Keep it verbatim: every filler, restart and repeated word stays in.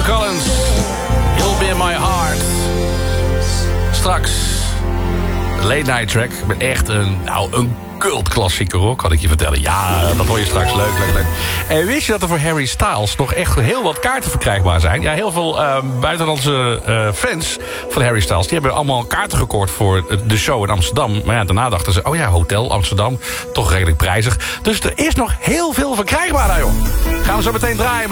Phil Collins, You'll Be In My Heart. Straks de late night track met echt een, nou, een cultklassieker hoor, kan ik je vertellen. Ja, dat hoor je straks. Leuk, leuk, leuk. En wist je dat er voor Harry Styles nog echt heel wat kaarten verkrijgbaar zijn? Ja, heel veel uh, buitenlandse uh, fans van Harry Styles, die hebben allemaal kaarten gekocht voor de show in Amsterdam. Maar ja, daarna dachten ze, oh ja, hotel Amsterdam, toch redelijk prijzig. Dus er is nog heel veel verkrijgbaar daar, joh. Gaan we zo meteen draaien met